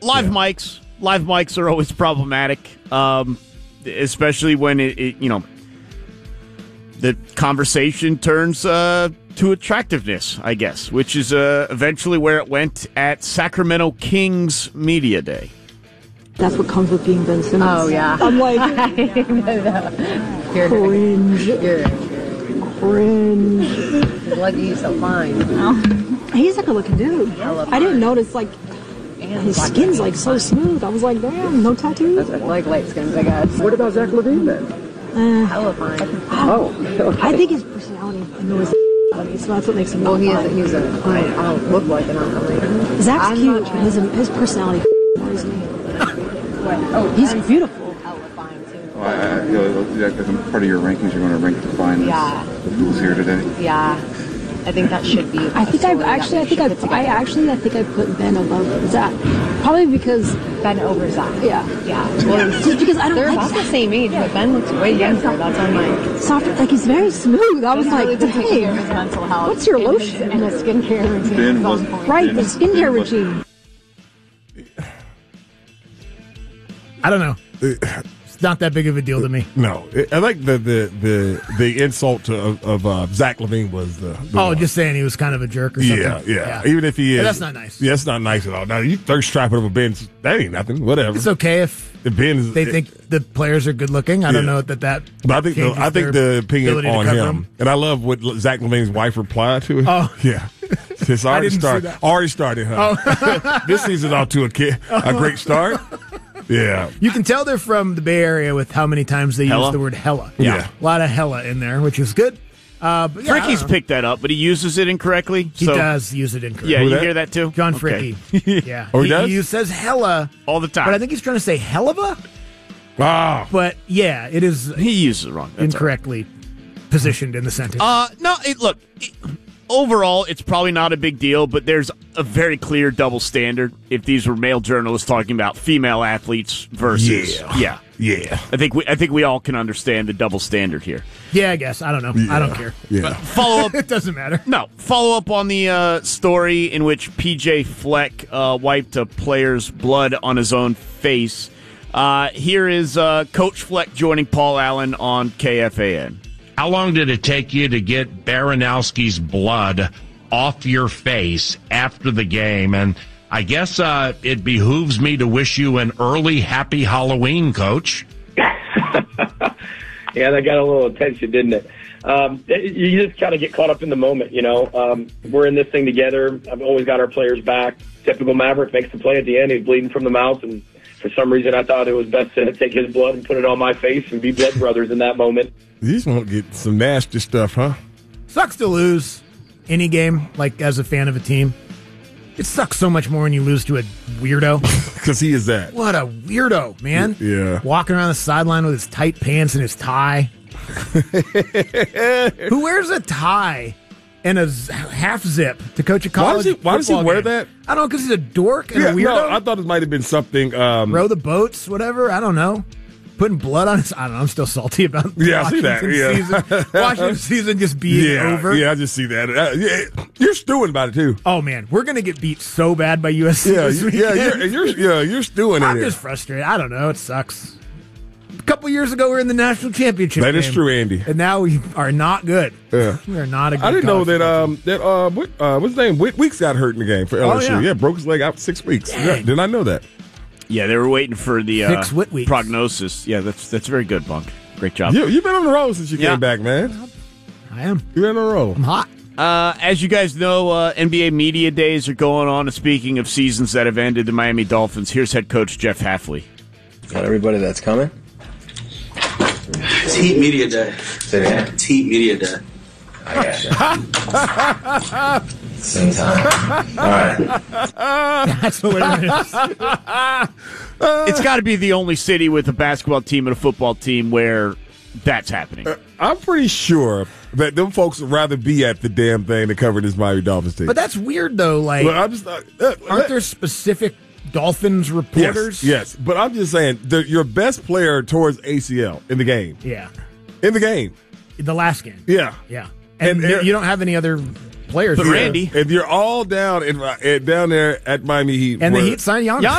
Live mics are always problematic, especially when the conversation turns to attractiveness, I guess, which is eventually where it went at Sacramento Kings Media Day. That's what comes with being Ben Simmons. Oh, yeah. I'm like, cringe. Cringe. His leg so fine. He's like a looking dude. I didn't notice, like, his skin's like so smooth. I was like, damn, no tattoos. That's like light skins, I guess. What about Zach LaVine then? Hella fine. I think his personality annoys funny, so that's what makes him. Well, he's a I don't look like it. Zach's cute. His personality annoys me. He's beautiful. Hella fine too. Well, as part of your rankings, you're going to rank the finest. The fools here today. Yeah. I think that should be. I think I put Ben above Zach, probably because Ben over Zach. Yeah. Well, just because I don't. They're like about the same age, but Ben looks way younger. That's on my softer. Like he's very smooth. I was like, really taking care of his dang. mental health. What's your lotion? And his skincare routine. Ben was Right, the skincare routine. I don't know. It's not that big of a deal to me. No, I like the insult of Zach LaVine was the one. Just saying he was kind of a jerk or something. Yeah. Even if he is, that's not nice. Yeah, that's not nice at all. Now you thirst trapping over Ben, that ain't nothing. Whatever. It's okay if they think the players are good looking. I don't know that. But I think the opinion on him, and I love what Zach LaVine's wife replied to it. Oh yeah. It's already started, huh? Oh. This season's off to a great start. Yeah. You can tell they're from the Bay Area with how many times they use the word hella. Yeah. A lot of hella in there, which is good. Fricky's picked that up, but he uses it incorrectly. He does use it incorrectly. Yeah, you hear that too? John Fricky. Yeah. Oh, he does? He says hella all the time. But I think he's trying to say hellava. Wow. But yeah, it is. He uses it wrong. That's incorrectly positioned in the sentence. Overall, it's probably not a big deal, but there's a very clear double standard if these were male journalists talking about female athletes versus yeah. I think we all can understand the double standard here. Yeah, I guess. I don't know. Yeah. I don't care. Yeah. Follow up. It doesn't matter. No. Follow up on the story in which PJ Fleck wiped a player's blood on his own face. Here is Coach Fleck joining Paul Allen on KFAN. How long did it take you to get Baranowski's blood off your face after the game? And I guess it behooves me to wish you an early happy Halloween, Coach. Yeah, that got a little attention, didn't it? You just kind of get caught up in the moment, you know. We're in this thing together. I've always got our players back. Typical Maverick makes the play at the end. He's bleeding from the mouth, and for some reason I thought it was best to take his blood and put it on my face and be blood brothers in that moment. You just want to get some nasty stuff, huh? Sucks to lose any game, like as a fan of a team. It sucks so much more when you lose to a weirdo. Because he is that. What a weirdo, man. Yeah. Walking around the sideline with his tight pants and his tie. Who wears a tie and a half zip to coach a college Why does he wear game? that? I don't know, because he's a dork and a weirdo? No, I thought it might have been something. Row the boats, whatever. I don't know. Putting blood on his... I don't know. I'm still salty about I see that. season. Washington season just being over. Yeah, I just see that. You're stewing about it, too. Oh, man. We're going to get beat so bad by USC this weekend. You're stewing I'm in it. just frustrated. I don't know. It sucks. A couple years ago, we were in the national championship That game. is true, Andy. And now we are not good. Yeah. We are not a good I didn't know college that what's his name? Weeks got hurt in the game for LSU. Yeah, broke his leg out 6 weeks. Yeah, did I know that? Yeah, they were waiting for the Fix Whit weeks. prognosis. Yeah, that's very good, Bunk. Great job. You've been on the road since you came back, man. I am. You've been on the road. I'm hot. As you guys know, NBA Media Days are going on. And speaking of seasons that have ended, the Miami Dolphins, here's head coach Jeff Hafley. Got everybody that's coming? It's Heat Media Day. Say that. It's Heat Media Day. I got you. Same time. All right. That's what it is. It's got to be the only city with a basketball team and a football team where that's happening. I'm pretty sure that them folks would rather be at the damn thing to cover this Miami Dolphins team. But that's weird, though. Like, But I'm just, aren't there specific Dolphins reporters? Yes. But I'm just saying, your best player towards ACL in the game. Yeah. In the game. The last game. Yeah. Yeah. And you don't have any other players. But Randy. And you're all down down there at Miami Heat. And the Heat signed Giannis.